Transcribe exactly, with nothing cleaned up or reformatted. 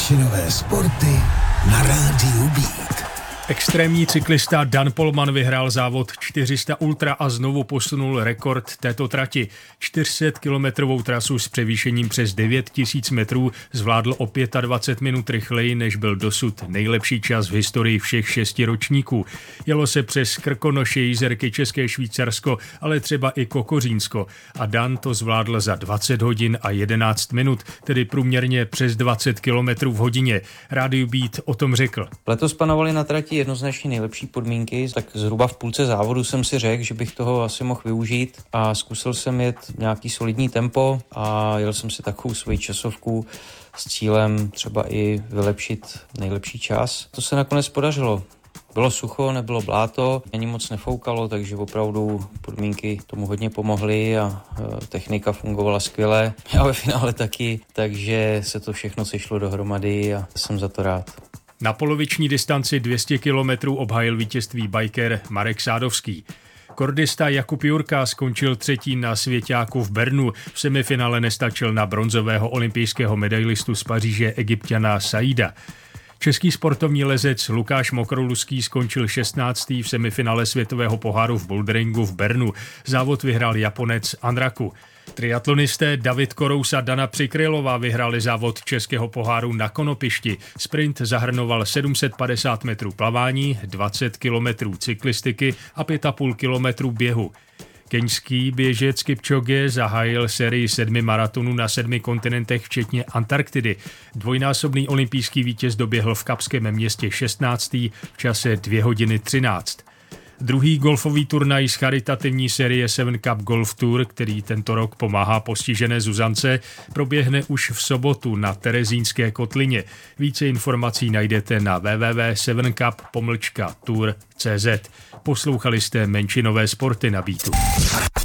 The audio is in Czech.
Menšinové sporty na rádiu Beat. Extrémní cyklista Dan Polman vyhrál závod čtyři sta ultra a znovu posunul rekord této trati. čtyři sta kilometrovou trasu s převýšením přes devět tisíc metrů zvládl o dvacet pět minut rychleji, než byl dosud nejlepší čas v historii všech šesti ročníků. Jelo se přes Krkonoše, Jizerky, České Švýcarsko, ale třeba i Kokořínsko. A Dan to zvládl za dvacet hodin a jedenáct minut, tedy průměrně přes dvacet kilometrů v hodině. Rádiu Beat o tom řekl. Letos panovaly na trati jednoznačně nejlepší podmínky, tak zhruba v půlce závodu jsem si řekl, že bych toho asi mohl využít a zkusil jsem jet nějaký solidní tempo a jel jsem si takovou svoji časovku s cílem třeba i vylepšit nejlepší čas. To se nakonec podařilo. Bylo sucho, nebylo bláto, ani moc nefoukalo, takže opravdu podmínky tomu hodně pomohly a technika fungovala skvěle. Já ve finále taky, takže se to všechno sešlo dohromady a jsem za to rád. Na poloviční distanci dvě stě kilometrů obhájil vítězství biker Marek Sádovský. Kordista Jakub Jurka skončil třetí na svěťáku v Bernu. V semifinále nestačil na bronzového olympijského medailistu z Paříže Egypťana Saida. Český sportovní lezec Lukáš Mokroluský skončil šestnáctý v semifinále světového poháru v boulderingu v Bernu. Závod vyhrál Japonec Anraku. Triatlonisté David Korous a Dana Přikrylová vyhráli závod českého poháru na konopišti. Sprint zahrnoval sedm set padesát metrů plavání, dvacet kilometrů cyklistiky a pět a půl kilometrů běhu. Keňský běžec Kipchoge zahájil sérii sedmi maratonů na sedmi kontinentech, včetně Antarktidy. Dvojnásobný olympijský vítěz doběhl v Kapském městě šestnáctý v čase dvě hodiny třináct. Druhý golfový turnaj z charitativní série Seven Cup Golf Tour, který tento rok pomáhá postižené Zuzance, proběhne už v sobotu na Terezínské kotlině. Více informací najdete na w w w tečka seven cup pomlčka tour tečka cz. Poslouchali jste Menšinové sporty na Beatu.